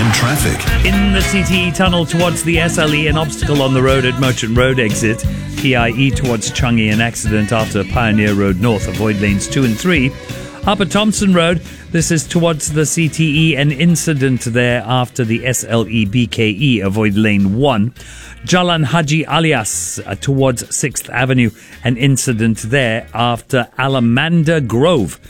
in traffic. In the CTE tunnel towards the SLE, an obstacle on the road at Merchant Road exit. PIE towards Changi, an accident after Pioneer Road North. Avoid lanes 2 and 3. Upper Thompson Road, this is towards the CTE, an incident there after the SLE BKE. Avoid lane 1. Jalan Haji Alias towards 6th Avenue, an incident there after Alamanda Grove.